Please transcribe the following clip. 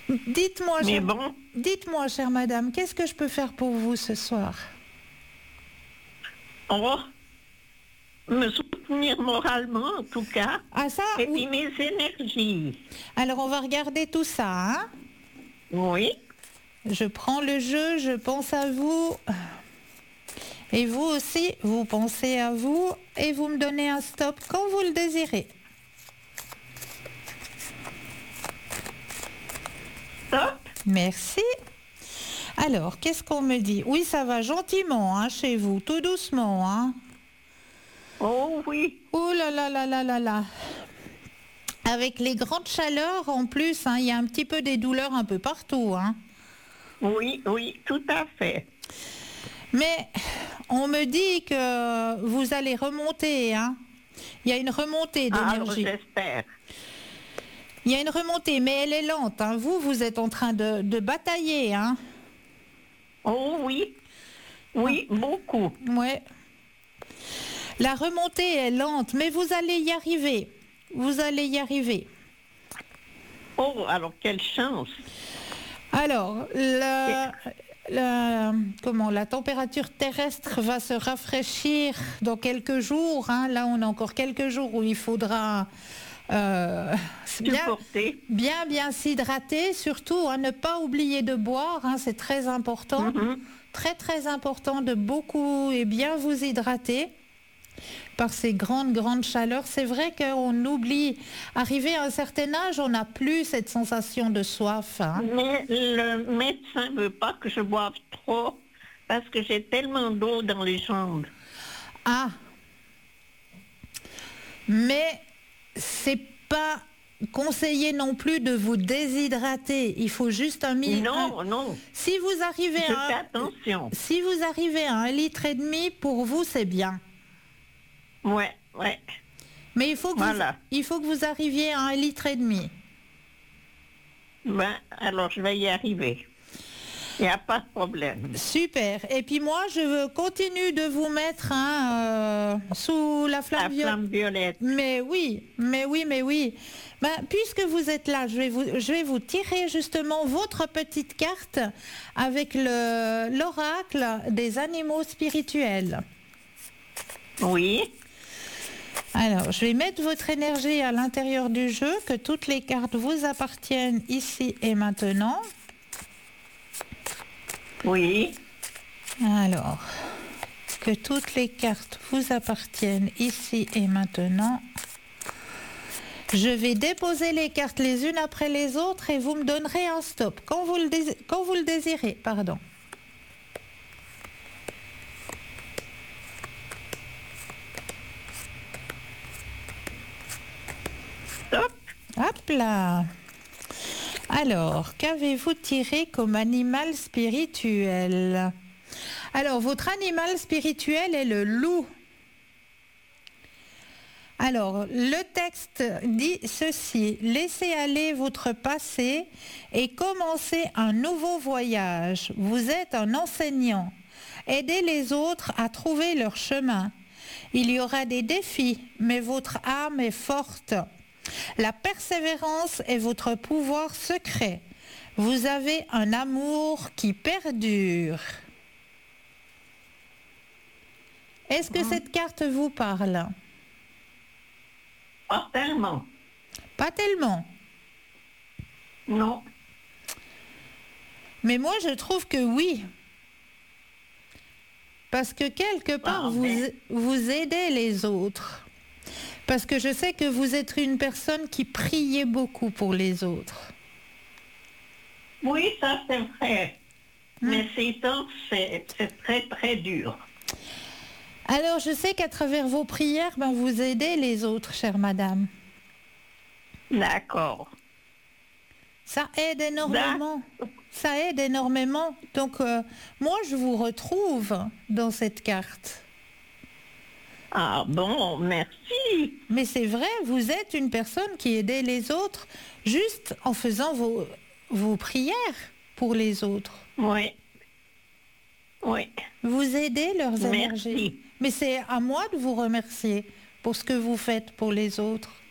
Dites-moi, Mais bon, dites-moi, chère madame, qu'est-ce que je peux faire pour vous ce soir? on va me soutenir moralement en tout cas, Ah ça, et puis oui. mes énergies. Alors on va regarder tout ça, hein. Oui, Je prends le jeu, je pense à vous. Et vous aussi, vous pensez à vous et vous me donnez un stop quand vous le désirez. top. Merci. Alors, qu'est-ce qu'on me dit? Oui, ça va gentiment, hein, chez vous, tout doucement, hein. Oh oui, Oh là là là là là là. Avec les grandes chaleurs en plus, hein, il y a un petit peu des douleurs un peu partout, hein. oui, oui, tout à fait. Mais on me dit que vous allez remonter, hein. Il y a une remontée Alors d'énergie. j'espère. Il y a une remontée, mais elle est lente, hein. Vous êtes en train de batailler, hein. Oh oui, oui, beaucoup. Ouais. La remontée est lente, mais vous allez y arriver. Vous allez y arriver. Oh, alors quelle chance. Alors, la température terrestre va se rafraîchir dans quelques jours, hein. Là, on a encore quelques jours où il faudra Supporter. bien s'hydrater. Surtout, hein, ne pas oublier de boire, hein, c'est très important. Mhm. Très important de beaucoup et bien vous hydrater. Par ces grandes chaleurs. C'est vrai qu'on oublie, arrivé à un certain âge, on n'a plus cette sensation de soif, hein. Mais le médecin veut pas que je boive trop parce que j'ai tellement d'eau dans les jambes. Ah, mais c'est pas conseillé non plus de vous déshydrater. Il faut juste un Non, non, Si vous arrivez je à fais attention. si vous arrivez à 1,5 litre, pour vous, c'est bien. Ouais, ouais, Mais il faut que voilà. il faut que vous arriviez à 1,5 litre. Ben, alors je vais y arriver. Il n'y a pas de problème. Super. Et puis moi, je continue de vous mettre, hein, sous la La flamme violette. flamme violette. Mais oui. Ben, puisque vous êtes là, je vais vous tirer justement votre petite carte avec l'oracle des animaux spirituels. Oui, Alors, je vais mettre votre énergie à l'intérieur du jeu, que toutes les cartes vous appartiennent ici et maintenant. oui, Alors, que toutes les cartes vous appartiennent ici et maintenant. Je vais déposer les cartes les unes après les autres et vous me donnerez un stop quand vous le désirez. Pardon. top. Hop là. Alors, qu'avez-vous tiré comme animal spirituel? Alors, votre animal spirituel est le loup. Alors, le texte dit ceci: laissez aller votre passé et commencez un nouveau voyage. Vous êtes un enseignant. Aidez les autres à trouver leur chemin. Il y aura des défis, mais votre âme est forte. La persévérance est votre pouvoir secret. Vous avez un amour qui perdure. Est-ce que cette carte vous parle? Pas tellement. Pas tellement. Non. Mais moi, je trouve que oui. Parce que quelque part, vous aidez les autres. Parce que je sais que vous êtes une personne qui priait beaucoup pour les autres. Oui, ça c'est vrai. Mais ces temps, c'est très dur. Alors, je sais qu'à travers vos prières, ben, vous aidez les autres, chère madame. D'accord. Ça aide énormément. Ça aide énormément. Donc, moi, je vous retrouve dans cette carte. Ah bon, merci. Mais c'est vrai, vous êtes une personne qui aidait les autres juste en faisant vos prières pour les autres. Oui. Oui. Vous aidez leurs Merci. énergies. Mais c'est à moi de vous remercier pour ce que vous faites pour les autres.